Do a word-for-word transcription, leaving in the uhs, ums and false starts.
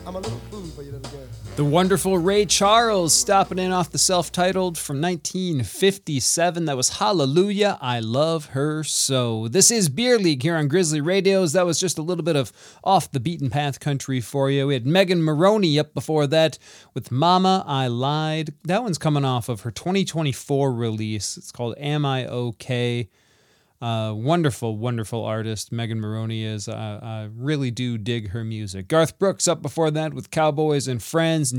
I'm a little food for you, little girl. The wonderful Ray Charles stopping in off the self-titled from nineteen fifty-seven. That was Hallelujah, I Love Her So. This is Beer League here on Grizzly Radios. That was just a little bit of off the beaten path country for you. We had Megan Maroney up before that with Mama, I Lied. That one's coming off of her twenty twenty-four release. It's called Am I Okay? Uh, wonderful, wonderful artist Megan Maroney is. Uh, I really do dig her music. Garth Brooks up before that with Cowboys and Friends.